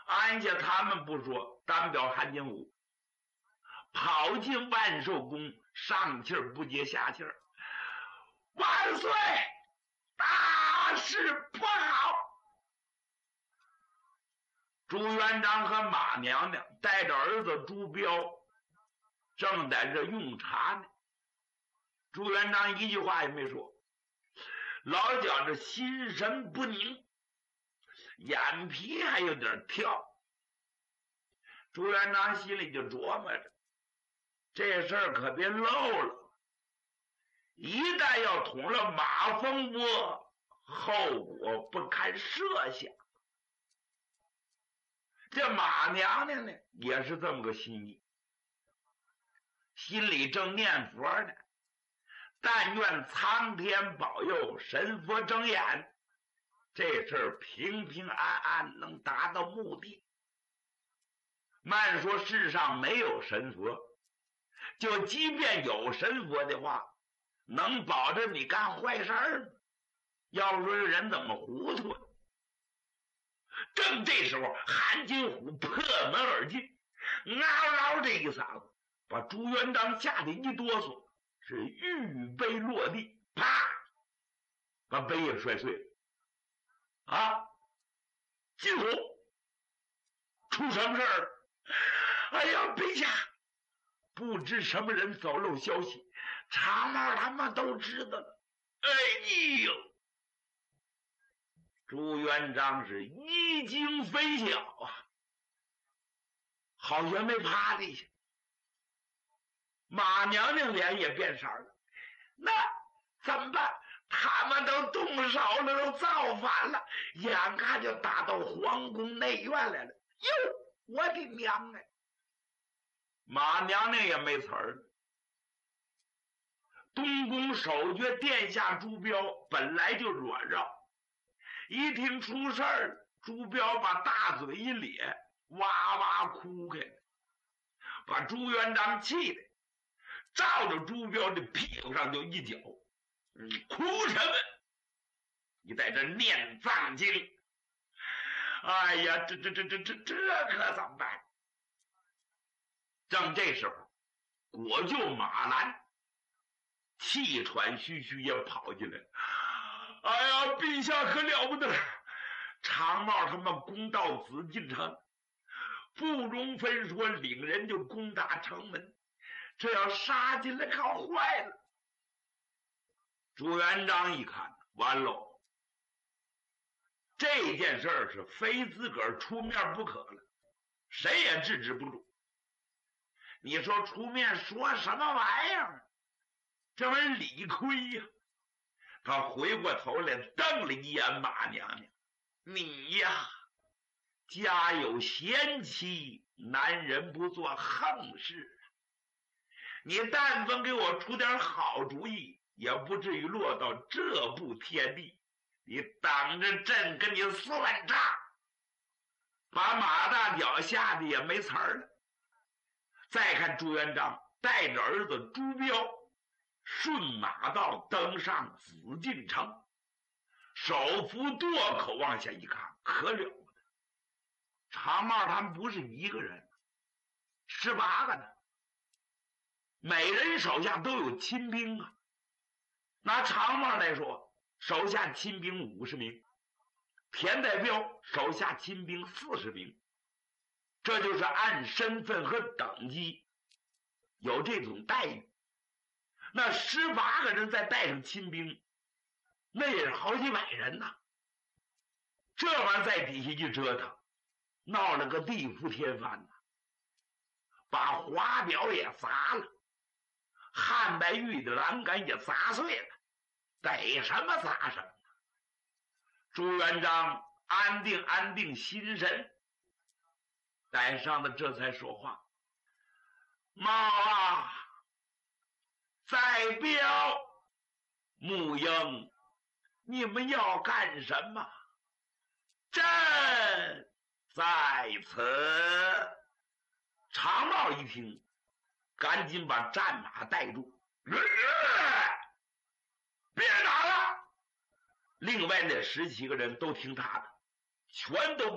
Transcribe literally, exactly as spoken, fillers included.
按下他们不说，单表韩景武跑进万寿宫，上气儿不接下气儿，万岁，大事不好！朱元璋和马娘娘带着儿子朱标，正在这用茶呢。朱元璋一句话也没说，老觉着心神不宁，眼皮还有点跳。朱元璋心里就琢磨着，这事儿可别漏了，一旦要捅了马蜂窝，后果不堪设想。这马娘娘呢，也是这么个心意，心里正念佛呢，但愿苍天保佑，神佛睁眼，这事儿平平安安能达到目的。慢说世上没有神佛，就即便有神佛的话，能保证你干坏事儿吗？要说这人怎么糊涂呢？正这时候，韩金虎破门而进，嗷嗷这一嗓子，把朱元璋吓得一哆嗦，是玉杯落地，啪，把杯也摔碎了。啊，金虎，出什么事儿了？哎呀，陛下，不知什么人走漏消息，长毛他们都知道了。哎呦！朱元璋是一惊非小啊，好像没趴地下。马娘娘脸也变色了，那怎么办？他们都动手了，都造反了，眼看就打到皇宫内院来了。哟，我的娘哎！马娘娘也没词儿了。东宫守爵殿下朱标本来就软弱，一听出事儿了，朱标把大嘴一咧，哇哇哭开了，把朱元璋气的照着朱标的屁股上就一脚。你哭什么？你在这念藏经？哎呀，这这这这这这可怎么办？正这时候，国舅马兰气喘吁吁也跑进来了。哎呀，陛下可了不得！长茂他们攻到紫禁城，不容分说，领人就攻打城门，这要杀进来可坏了。朱元璋一看，完喽，这件事儿是非自个儿出面不可了，谁也制止不住。你说出面说什么玩意儿？这玩意儿理亏呀！他回过头来瞪了一眼马娘娘，你呀，家有贤妻，男人不做横事。你但凡给我出点好主意，也不至于落到这步田地。你等着朕跟你算账！把马大脚吓得也没词儿了。再看朱元璋带着儿子朱标顺马道登上紫禁城，手扶垛口往下一看，可了不得！长茂他们不是一个人，十八个呢，每人手下都有亲兵啊。拿长茂来说，手下亲兵五十名，田代彪手下亲兵四十名，这就是按身份和等级有这种待遇。那十八个人再带上亲兵，那也是好几百人呐。这玩意儿在底下一折腾，闹了个地覆天翻呐，把华表也砸了，汉白玉的栏杆也砸碎了，逮什么砸什么。朱元璋安定安定心神，带上的这才说话：猫啊，在彪、穆英，你们要干什么？朕在此。长茂一听，赶紧把战马带住，别打了！另外那十七个人都听他的，全都